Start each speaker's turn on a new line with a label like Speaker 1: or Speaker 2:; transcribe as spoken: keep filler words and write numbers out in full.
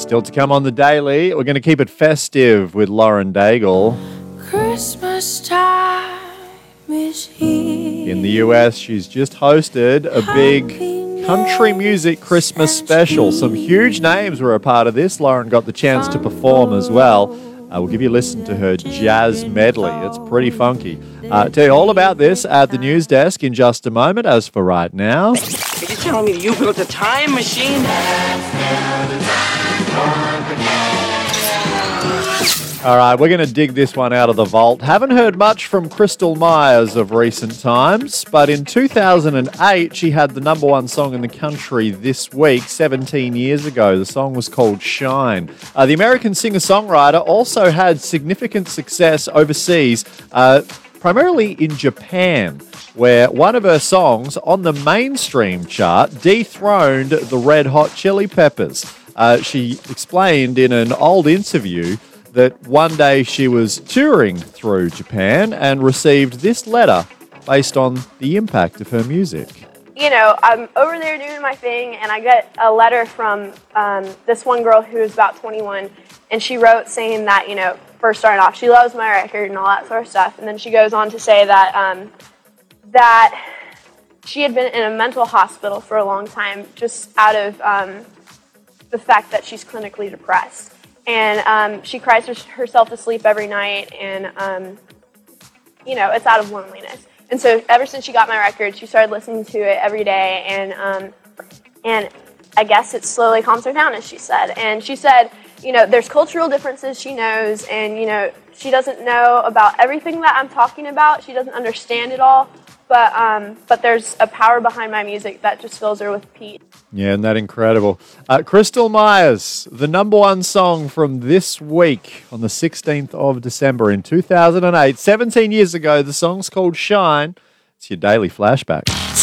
Speaker 1: Still to come on the Daily, we're going to keep it festive with Lauren Daigle.
Speaker 2: Christmas time is here.
Speaker 1: In the U S, she's just hosted a big country music Christmas special. Some huge names were a part of this. Lauren got the chance to perform as well. Uh, we'll give you a listen to her jazz medley. It's pretty funky. Uh, tell you all about this at the news desk in just a moment. As for right now...
Speaker 3: Are you telling me you built a time machine?
Speaker 1: All right, we're going to dig this one out of the vault. Haven't heard much from Crystal Myers of recent times, but in two thousand eight, she had the number one song in the country this week, seventeen years ago. The song was called Shine. Uh, the American singer-songwriter also had significant success overseas, uh, primarily in Japan, where one of her songs on the mainstream chart dethroned the Red Hot Chili Peppers. Uh, she explained in an old interview that one day she was touring through Japan and received this letter based on the impact of her music.
Speaker 4: You know, I'm over there doing my thing, and I get a letter from um, this one girl who was about twenty-one, and she wrote saying that, you know, first starting off, she loves my record and all that sort of stuff, and then she goes on to say that um, that she had been in a mental hospital for a long time just out of um, the fact that she's clinically depressed. And um, she cries herself to sleep every night, and, um, you know, it's out of loneliness. And so ever since she got my record, she started listening to it every day, and um, and I guess it slowly calms her down, as she said. And she said, you know, there's cultural differences she knows, and, you know, she doesn't know about everything that I'm talking about. She doesn't understand it all, but um, but there's a power behind my music that just fills her with peace.
Speaker 1: Yeah, isn't that incredible? Uh, Crystal Myers, the number one song from this week on the sixteenth of December in two thousand eight. seventeen years ago, the song's called Shine. It's your daily flashback.